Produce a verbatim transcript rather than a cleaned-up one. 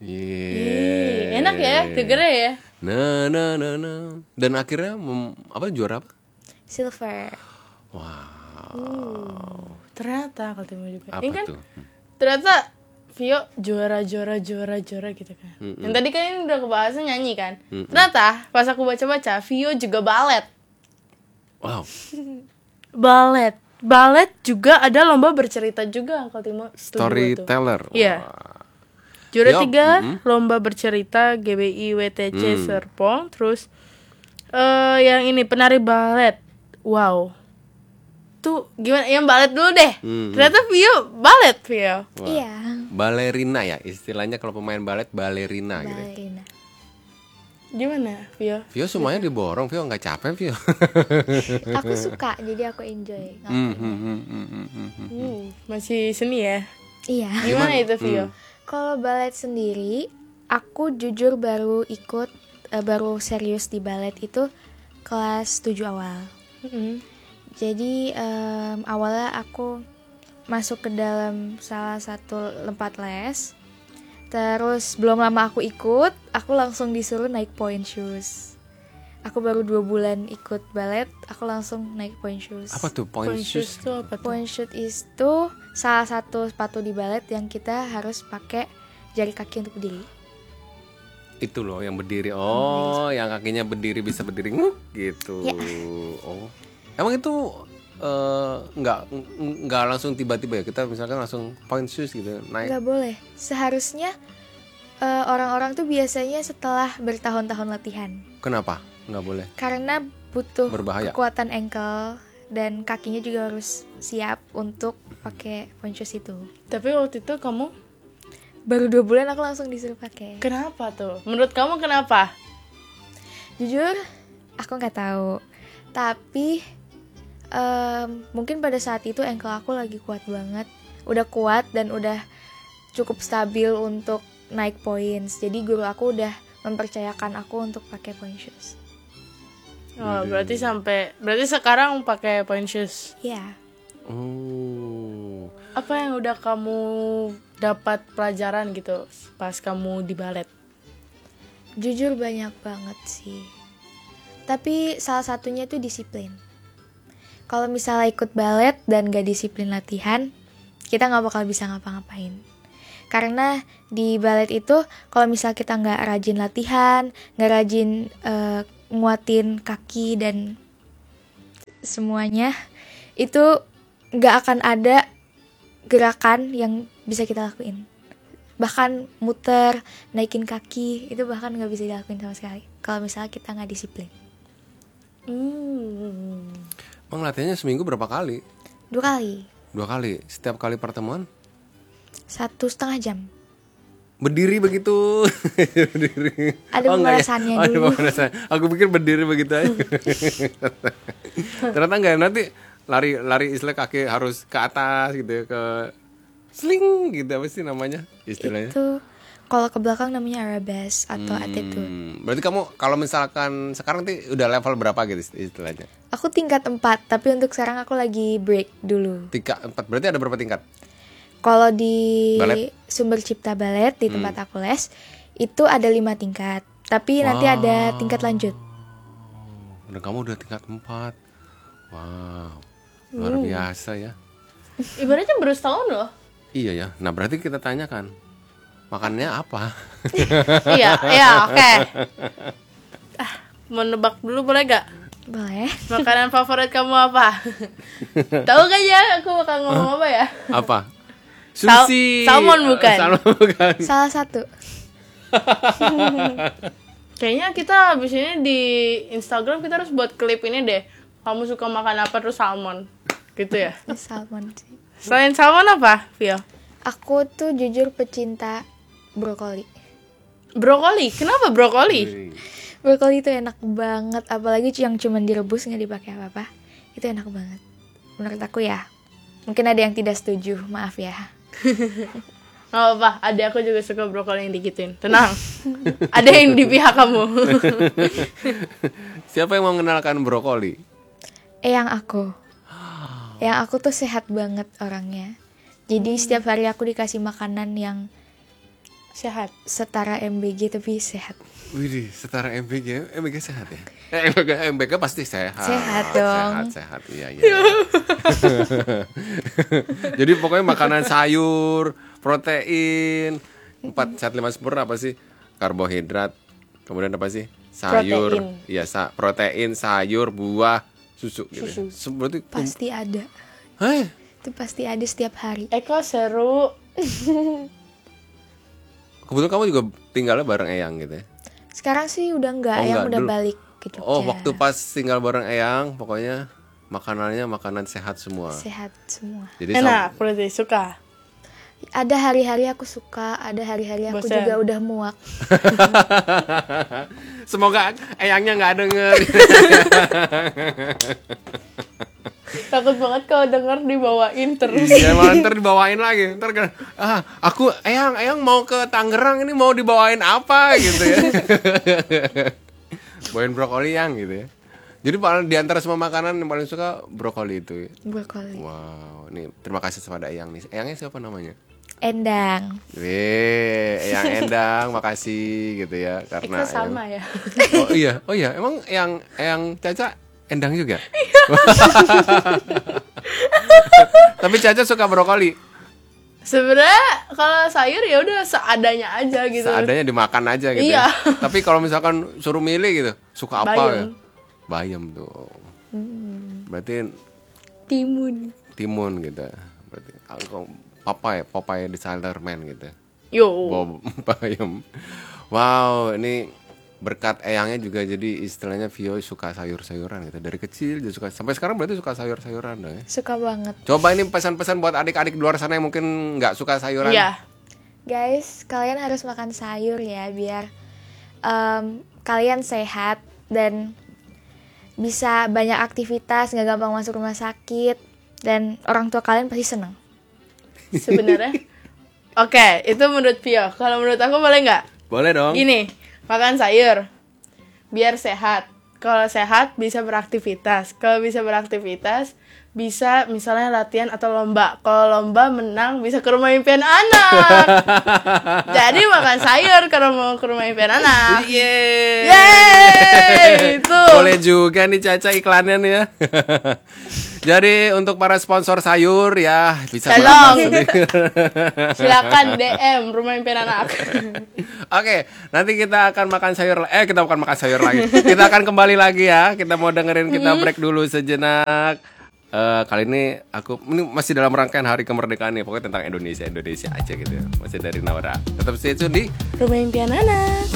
Ih, enak ya, dengernya ya. Nah, nah, nah, nah. Dan akhirnya mem- apa juara apa? Silver. Wow. Uh, ternyata kalau Timo juga. Apa Ini kan tuh? ternyata Vio juara juara juara juara gitu kan. Mm-mm. Yang tadi kan ini udah kebahasnya nyanyi kan. Mm-mm. Ternyata pas aku baca-baca Vio juga balet. Wow. Balet. Balet juga ada lomba bercerita juga kalau Timo. Setuju gak tuh? Storyteller. Iya. Wah. Juara Yup, tiga mm-mm. lomba bercerita G B I W T C Hmm. Serpong. Terus eh yang ini penari balet. Wow. Tuh gimana? Yang balet dulu deh. Hmm. Ternyata Vio balet Vio. Wah. Iya. Balerina ya, istilahnya kalau pemain balet balerina gitu. Balerina. Gimana Vio? Vio semuanya diborong, Vio nggak capek Vio. Aku suka, jadi aku enjoy. Hmm, hmm, hmm, hmm, hmm, hmm, hmm. Hmm, masih seni ya. Iya. Gimana itu Vio? Kalau balet sendiri, aku jujur baru ikut, eh, baru serius di balet itu kelas tujuh awal. Mm-mm. Jadi em, awalnya aku masuk ke dalam salah satu tempat les. Terus belum lama aku ikut, aku langsung disuruh naik point shoes. Aku baru dua bulan ikut balet, aku langsung naik point shoes. Apa tuh point, Point shoes shoes? itu apa tuh? Point shoes itu salah satu sepatu di balet yang kita harus pakai jari kaki untuk berdiri. Itu loh yang berdiri. Oh, yang kakinya berdiri bisa berdiri nguk, gitu. Ya. Oh, emang itu eh, nggak nggak langsung tiba-tiba ya? Kita misalkan langsung point shoes gitu naik. Nggak boleh. Seharusnya eh, orang-orang tuh biasanya setelah bertahun-tahun latihan. Kenapa? Nggak boleh. Karena butuh Berbahaya. kekuatan ankle dan kakinya juga harus siap untuk pakai point shoes itu. Tapi waktu itu kamu Baru dua bulan aku langsung disuruh pakai. kenapa tuh? Menurut kamu kenapa? Jujur, aku nggak tahu. Tapi em, mungkin pada saat itu ankle aku lagi kuat banget, udah kuat dan udah cukup stabil untuk naik points. Jadi guru aku udah mempercayakan aku untuk pakai point shoes. Oh, berarti sampai berarti sekarang pakai point shoes. Ya, Oh, Apa yang udah kamu dapat pelajaran gitu pas kamu di balet? jujur banyak banget sih. Tapi salah satunya itu disiplin. Kalau misalnya ikut balet dan gak disiplin latihan, kita nggak bakal bisa ngapa-ngapain. Karena di balet itu kalau misalnya kita nggak rajin latihan, nggak rajin eh, nguatin kaki dan semuanya, itu nggak akan ada gerakan yang bisa kita lakuin. Bahkan muter, naikin kaki, itu bahkan nggak bisa dilakuin sama sekali kalau misalnya kita nggak disiplin. Hmm. emang latihannya seminggu berapa kali? Dua kali, Dua kali. Setiap kali pertemuan satu setengah jam. berdiri begitu. Berdiri. Ada enggak ya? pemanasannya Oh, ada dulu. pemanasan. Aku pikir berdiri begitu aja. Ternyata enggak, nanti lari lari istilah kaki harus ke atas gitu ya, ke sling gitu, apa sih namanya istilahnya? Itu kalau ke belakang namanya arabesque atau attitude. Hmm, berarti kamu kalau misalkan sekarang tuh udah level berapa gitu istilahnya? Aku tingkat empat, tapi untuk sekarang aku lagi break dulu. Tiga, empat, berarti ada berapa tingkat? Kalau di Balet? Sumber Cipta Balet di tempat aku les, itu ada lima tingkat. Tapi nanti Wow. ada tingkat lanjut. Dan kamu udah tingkat empat. Wow, luar biasa ya. Ibaratnya baru setahun loh. Iya ya. Nah berarti kita tanyakan makannya apa? Iya, iya, oke. Ah, mau nebak dulu boleh gak? Boleh. Makanan favorit kamu apa? Tahu gak ya aku bakal ngomong apa ya? Apa? Sal- Sushi. salmon bukan? Salmon bukan. Salah satu. Kayaknya kita abis ini di Instagram kita harus buat klip ini deh. Kamu suka makan apa terus salmon. Gitu ya. Salmon sih. Selain salmon apa, Vio? Aku tuh jujur pecinta brokoli. Brokoli. Kenapa brokoli? Brokoli itu enak banget, apalagi yang cuma direbus nggak dipakai apa-apa. Itu enak banget. Menurut aku ya. Mungkin ada yang tidak setuju, maaf ya. Gak apa-apa, adik aku juga suka brokoli yang digituin. Tenang. Ada yang di pihak kamu. Siapa yang mau mengenalkan brokoli? Eyang aku. Eyang aku tuh sehat banget orangnya. Jadi setiap hari aku dikasih makanan yang Sehat. setara M B G tapi sehat. Widih, setara M B G, M B G sehat ya? Eh, M B G, M B G pasti sehat. Sehat dong. Sehat, sehat, iya, iya. Jadi pokoknya makanan sayur, protein, empat sehat lima sempurna apa sih? Karbohidrat, kemudian apa sih? Sayur, Protein. iya sa- protein, sayur, buah, susu. Gitu. Susu. Se- Berarti, Pasti ada. Hah? Itu pasti ada setiap hari. Eko seru. Kebetulan kamu juga tinggalnya bareng Eyang gitu ya? Sekarang sih udah enggak, Oh, yang enggak, udah dulu. balik ke Jogja. Oh, waktu pas tinggal bareng Eyang, pokoknya makanannya makanan sehat semua. Sehat semua. Jadi sam- Enak, berarti suka. Ada hari-hari aku suka, ada hari-hari aku Bosan. juga udah muak. Semoga Eyangnya nggak denger. Takut banget kalau denger dibawain terus. Iya, malah ntar dibawain lagi. Ntar kan, ah, aku Eyang, Eyang mau ke Tangerang ini mau dibawain apa gitu ya. Bawain brokoli yang gitu ya. Jadi paling di antara semua makanan yang paling suka brokoli itu. Ya. Brokoli. Wow, ini terima kasih kepada Eyang nih. Eyangnya siapa namanya? Endang. Weh, Eyang Endang, makasih gitu ya karena Eko sama Eyang- ya. Oh iya, oh iya, emang Eyang Eyang Caca Endang juga? Tapi Caca suka brokoli. Sebenarnya kalau sayur ya udah seadanya aja gitu. Seadanya dimakan aja gitu. Iya. Ya. Tapi kalau misalkan suruh milih gitu, suka apa Bayam. ya? Bayam tuh. Berarti Timun. timun gitu. Berarti aku papai, papai di Sailorman gitu. Yo. Bob bayam. Wow, ini berkat Eyangnya juga jadi istilahnya Vio suka sayur-sayuran gitu. Dari kecil dia suka, sampai sekarang berarti suka sayur-sayuran dong ya. Suka banget. Coba ini pesan-pesan buat adik-adik di luar sana yang mungkin nggak suka sayuran. Iya. Guys, kalian harus makan sayur ya biar em, kalian sehat dan bisa banyak aktivitas, nggak gampang masuk rumah sakit, dan orang tua kalian pasti seneng. Sebenarnya. Oke, itu menurut Pio. Kalau menurut aku boleh nggak? Boleh dong. Gini, makan sayur biar sehat. Kalau sehat bisa beraktivitas. Kalau bisa beraktivitas bisa misalnya latihan atau lomba. Kalau lomba menang bisa ke rumah impian anak. Jadi makan sayur kalau mau ke rumah impian anak. Yeay. Yeay, itu. Boleh juga nih Caca iklannya nih ya. Jadi untuk para sponsor sayur ya bisa Tolong. banget. Silakan D M rumah impian anak. Oke, nanti kita akan makan sayur. Eh, kita bukan makan sayur lagi. Kita akan kembali lagi ya. Kita mau dengerin, kita break dulu sejenak. Eh, kali ini aku ini masih dalam rangkaian hari kemerdekaan nih. Pokoknya tentang Indonesia, Indonesia aja gitu ya. Masih dari Naura. Tetap stay tune di Rumah impian anak.